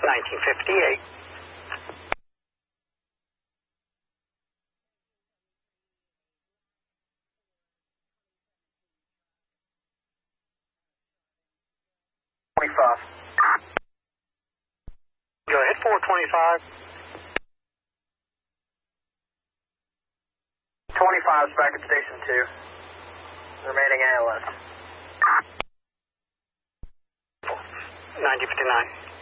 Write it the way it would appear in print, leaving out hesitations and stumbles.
1958. Go ahead, 425. 25 is back at Station 2. Remaining ALS. 9059.